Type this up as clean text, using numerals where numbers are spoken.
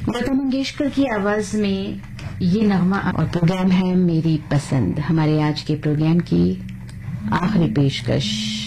लता मंगेशकर की आवाज में ये नगमा और प्रोग्राम है मेरी पसंद। हमारे आज के प्रोग्राम की आखिरी पेशकश